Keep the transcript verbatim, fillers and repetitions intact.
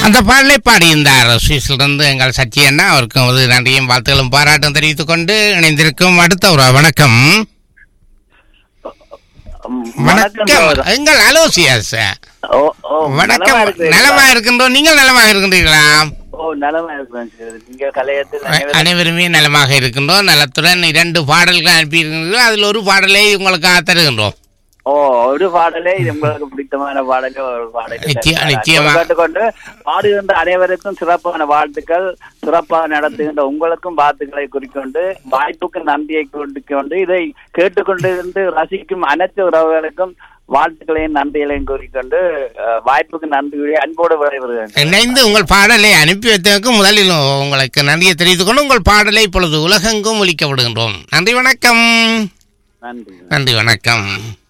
அந்த பாடலை பாடியிருந்தார் சுவிஸிலிருந்து எங்கள் சச்சியண்ணா. அவருக்கும் ஒரு நன்றியும் வாழ்த்துக்களும் பாராட்டும் தெரிவித்துக் கொண்டு இணைந்திருக்கும் அடுத்த ஒரு வணக்கம். வணக்கம் எங்கள் அலோசியாஸ். வணக்கம். நலமா இருக்கின்றோம். நீங்கள் நலமாக இருக்கின்றீர்களா? அனைவருமே நலமாக இருக்கின்றோம். நலத்துடன் இரண்டு பாடல்கள் அனுப்பியிருக்கின்றீர்கள். அதில் ஒரு பாடலை உங்களுக்கு தருகின்றோம். ஓ, ஒரு பாடலே உங்களுக்கு பிடித்தமான பாடல்கள் ஒரு பாடல் கேட்டுக்கொண்டு பாடுகின்ற அனைவருக்கும் சிறப்பான வாழ்த்துக்கள். சிறப்பாக நடத்துகின்ற உங்களுக்கும் வாழ்த்துக்களை குறிக்கொண்டு வாய்ப்புக்கு நன்றியை குறிக்கொண்டு இதை கேட்டுக்கொண்டிருந்து ரசிக்கும் அனைத்து உறவுகளுக்கும் வாழ்த்துக்களையும் நன்றிகளையும் கூறிக்கொண்டு வாய்ப்புக்கு நன்றி அன்போடு விடைபெறுகிறேன். இணைந்து உங்கள் பாடலை அனுப்பி வைத்ததற்கு முதலில் உங்களுக்கு நன்றியை தெரிவித்துக் கொண்டு உங்கள் பாடலை இப்பொழுது உலகெங்கும் ஒலிக்க விடுகின்றோம். நன்றி, வணக்கம். நன்றி, நன்றி, வணக்கம்.